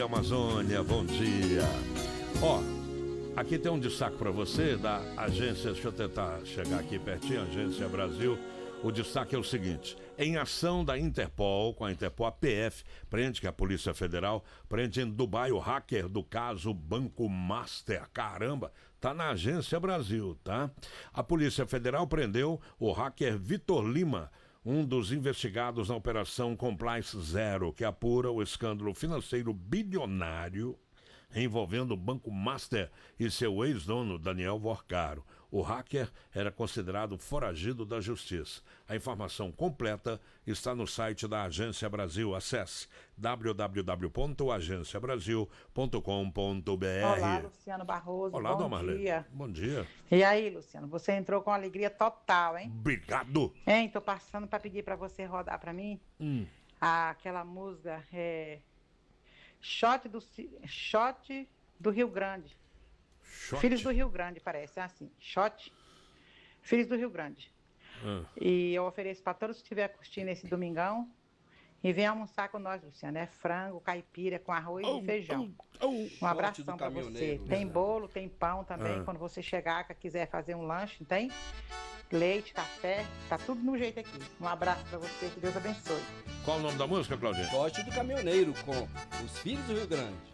Amazônia, bom dia. Ó, aqui tem um destaque para você da agência, deixa eu tentar chegar aqui pertinho, Agência Brasil. O destaque é o seguinte: em ação da Interpol, com a Interpol, a PF prende, que é a Polícia Federal, prende em Dubai o hacker do caso Banco Master. Caramba, tá na Agência Brasil, tá? A Polícia Federal prendeu o hacker Vitor Lima, um dos investigados na Operação Compliance Zero, que apura o escândalo financeiro bilionário envolvendo o Banco Master e seu ex-dono, Daniel Vorcaro. O hacker era considerado foragido da justiça. A informação completa está no site da Agência Brasil. Acesse www.agenciabrasil.com.br. Olá, Luciano Barroso. Olá, bom Marlene. dia. Bom dia. E aí, Luciano, você entrou com alegria total, hein? Obrigado. Hein, tô passando para pedir para você rodar para mim aquela música Shot do Rio Grande. Shot. Filhos do Rio Grande, parece. É assim. Shot, Filhos do Rio Grande. E eu ofereço para todos que estiverem curtindo esse domingão. E vem almoçar com nós, Luciano. É frango, caipira com arroz e feijão. Um abração para você. Tem bolo, tem pão também. Quando você chegar, que quiser fazer um lanche, tem leite, café. Tá tudo no jeito aqui. Um abraço para você. Que Deus abençoe. Qual o nome da música, Claudinha? Shot do Caminhoneiro, com Os Filhos do Rio Grande.